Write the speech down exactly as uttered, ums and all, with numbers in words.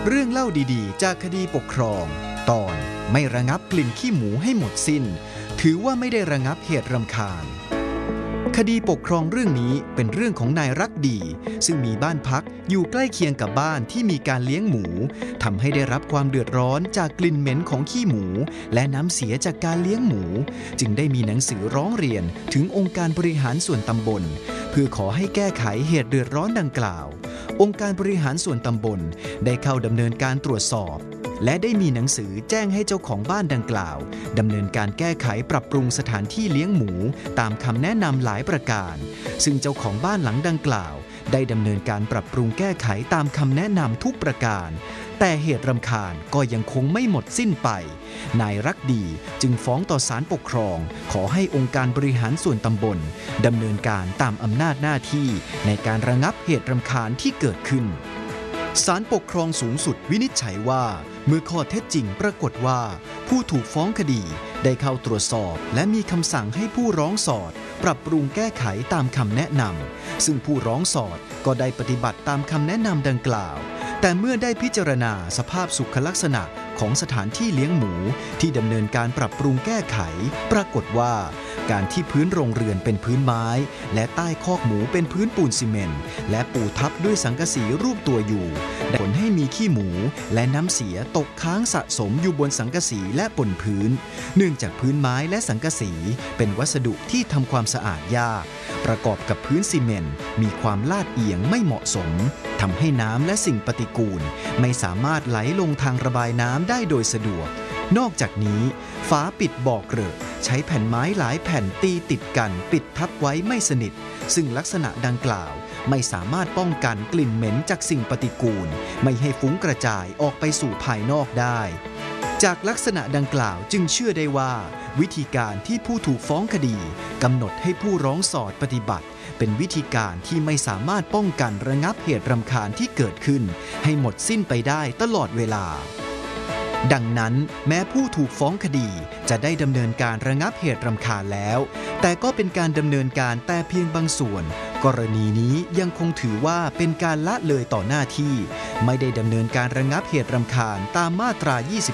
เรื่องเล่าดีๆจากคดีปกครองตอนไม่ระงับกลิ่นขี้หมูให้หมดสิ้นถือว่าไม่ได้ระงับเหตุรำคาญคดีปกครองเรื่องนี้เป็นเรื่องของนายรักดีซึ่งมีบ้านพักอยู่ใกล้เคียงกับบ้านที่มีการเลี้ยงหมูทำให้ได้รับความเดือดร้อนจากกลิ่นเหม็นของขี้หมูและน้ำเสียจากการเลี้ยงหมูจึงได้มีหนังสือร้องเรียนถึงองค์การบริหารส่วนตำบลเพื่อขอให้แก้ไขเหตุเดือดร้อนดังกล่าวองค์การบริหารส่วนตำบลได้เข้าดำเนินการตรวจสอบและได้มีหนังสือแจ้งให้เจ้าของบ้านดังกล่าวดำเนินการแก้ไขปรับปรุงสถานที่เลี้ยงหมูตามคำแนะนำหลายประการซึ่งเจ้าของบ้านหลังดังกล่าวได้ดำเนินการปรับปรุงแก้ไขตามคำแนะนำทุกประการแต่เหตุรำคาญก็ยังคงไม่หมดสิ้นไปนายรักดีจึงฟ้องต่อศาลปกครองขอให้องค์การบริหารส่วนตำบลดำเนินการตามอำนาจหน้าที่ในการระงับเหตุรำคาญที่เกิดขึ้นศาลปกครองสูงสุดวินิจฉัยว่าเมื่อข้อเท็จจริงปรากฏว่าผู้ถูกฟ้องคดีได้เข้าตรวจสอบและมีคำสั่งให้ผู้ร้องสอดปรับปรุงแก้ไขตามคำแนะนำซึ่งผู้ร้องสอดก็ได้ปฏิบัติตามคำแนะนำดังกล่าวแต่เมื่อได้พิจารณาสภาพสุขลักษณะของสถานที่เลี้ยงหมูที่ดำเนินการปรับปรุงแก้ไขปรากฏว่าการที่พื้นโรงเรือนเป็นพื้นไม้และใต้คอกหมูเป็นพื้นปูนซีเมนต์และปูทับด้วยสังกะสีรูปตัวอยู่ผลให้มีขี้หมูและน้ำเสียตกค้างสะสมอยู่บนสังกะสีและบนพื้นเนื่องจากพื้นไม้และสังกะสีเป็นวัสดุที่ทำความสะอาดยากประกอบกับพื้นซีเมนต์มีความลาดเอียงไม่เหมาะสมทำให้น้ำและสิ่งปฏิกูลไม่สามารถไหลลงทางระบายน้ำได้โดยสะดวกนอกจากนี้ฝาปิดบ่อเกลอะใช้แผ่นไม้หลายแผ่นตีติดกันปิดทับไว้ไม่สนิทซึ่งลักษณะดังกล่าวไม่สามารถป้องกันกลิ่นเหม็นจากสิ่งปฏิกูลไม่ให้ฟุ้งกระจายออกไปสู่ภายนอกได้จากลักษณะดังกล่าวจึงเชื่อได้ว่าวิธีการที่ผู้ถูกฟ้องคดีกำหนดให้ผู้ร้องสอดปฏิบัติเป็นวิธีการที่ไม่สามารถป้องกันระงับเหตุรำคาญที่เกิดขึ้นให้หมดสิ้นไปได้ตลอดเวลาดังนั้นแม้ผู้ถูกฟ้องคดีจะได้ดำเนินการระงับเหตุรำคาญแล้วแต่ก็เป็นการดำเนินการแต่เพียงบางส่วนกรณีนี้ยังคงถือว่าเป็นการละเลยต่อหน้าที่ไม่ได้ดำเนินการระงับเหตุรำคาญตามมาตรายี่สิบ